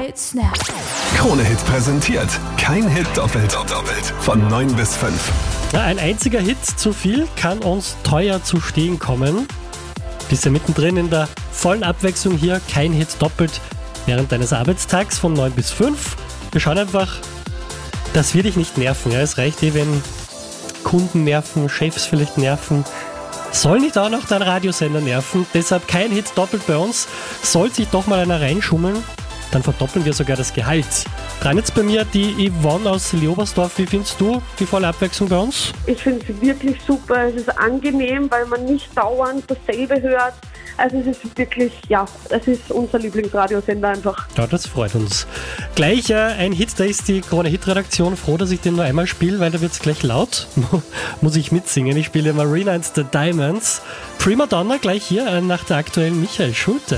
Snap. Krone-Hit präsentiert. Kein Hit doppelt. Von 9 bis 5. Ja, ein einziger Hit zu viel kann uns teuer zu stehen kommen. Bist ja mittendrin in der vollen Abwechslung hier. Kein Hit doppelt während deines Arbeitstags von 9 bis 5. Wir schauen einfach, dass wir dich nicht nerven. Ja, es reicht wenn Kunden nerven, Chefs vielleicht nerven. Soll nicht auch noch dein Radiosender nerven. Deshalb kein Hit doppelt bei uns. Soll sich doch mal einer reinschummeln, dann verdoppeln wir sogar das Gehalt. Dran jetzt bei mir die Yvonne aus Leobersdorf. Wie findest du die volle Abwechslung bei uns? Ich finde es wirklich super. Es ist angenehm, weil man nicht dauernd dasselbe hört. Also es ist wirklich, es ist unser Lieblingsradiosender einfach. Ja, das freut uns. Gleich ein Hit, da ist die Krone-Hit-Redaktion froh, dass ich den nur einmal spiele, weil da wird es gleich laut. Muss ich mitsingen. Ich spiele Marina and the Diamonds. Prima Donna gleich hier nach der aktuellen Michael Schulte.